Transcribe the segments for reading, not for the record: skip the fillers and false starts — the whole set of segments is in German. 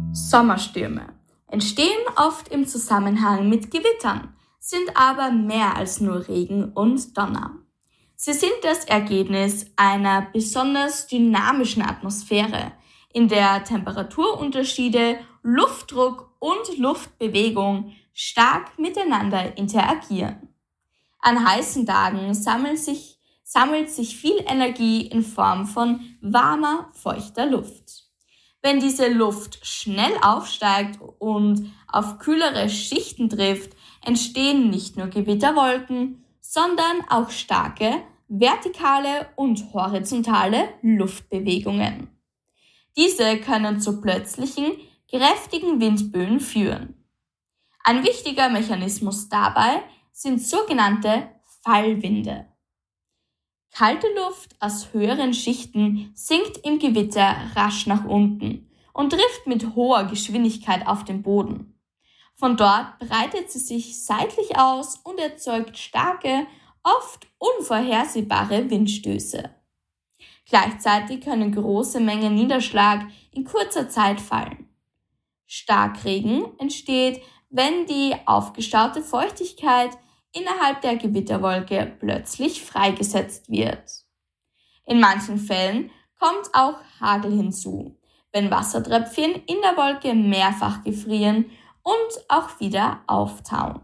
Sommerstürme entstehen oft im Zusammenhang mit Gewittern, sind aber mehr als nur Regen und Donner. Sie sind das Ergebnis einer besonders dynamischen Atmosphäre, in der Temperaturunterschiede, Luftdruck und Luftbewegung stark miteinander interagieren. An heißen Tagen sammelt sich viel Energie in Form von warmer, feuchter Luft. Wenn diese Luft schnell aufsteigt und auf kühlere Schichten trifft, entstehen nicht nur Gewitterwolken, sondern auch starke vertikale und horizontale Luftbewegungen. Diese können zu plötzlichen, kräftigen Windböen führen. Ein wichtiger Mechanismus dabei sind sogenannte Fallwinde. Kalte Luft aus höheren Schichten sinkt im Gewitter rasch nach unten und trifft mit hoher Geschwindigkeit auf den Boden. Von dort breitet sie sich seitlich aus und erzeugt starke, oft unvorhersehbare Windstöße. Gleichzeitig können große Mengen Niederschlag in kurzer Zeit fallen. Starkregen entsteht, wenn die aufgestaute Feuchtigkeit innerhalb der Gewitterwolke plötzlich freigesetzt wird. In manchen Fällen kommt auch Hagel hinzu, wenn Wassertröpfchen in der Wolke mehrfach gefrieren und auch wieder auftauen.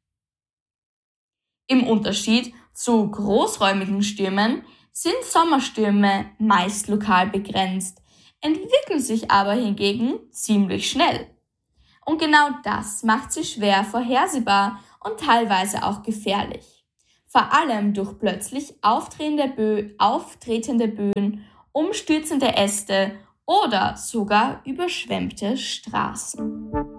Im Unterschied zu großräumigen Stürmen sind Sommerstürme meist lokal begrenzt, entwickeln sich aber hingegen ziemlich schnell. Und genau das macht sie schwer vorhersehbar und teilweise auch gefährlich. Vor allem durch plötzlich auftretende Böen, umstürzende Äste oder sogar überschwemmte Straßen.